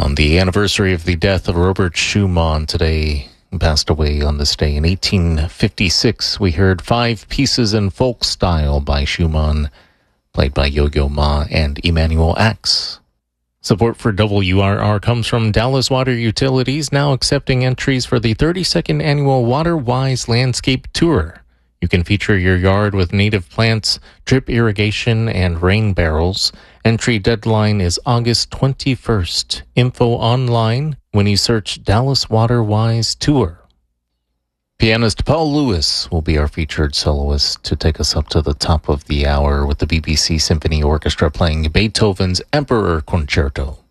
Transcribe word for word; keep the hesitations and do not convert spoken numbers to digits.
On the anniversary of the death of Robert Schumann today, passed away on this day in eighteen fifty-six, we heard Five Pieces in Folk Style by Schumann, played by Yo-Yo Ma and Emanuel Axe. Support for W R R comes from Dallas Water Utilities, now accepting entries for the thirty-second annual WaterWise Landscape Tour. You can feature your yard with native plants, drip irrigation, and rain barrels. Entry deadline is August twenty-first. Info online when you search Dallas WaterWise Tour. Pianist Paul Lewis will be our featured soloist to take us up to the top of the hour with the B B C Symphony Orchestra playing Beethoven's Emperor Concerto.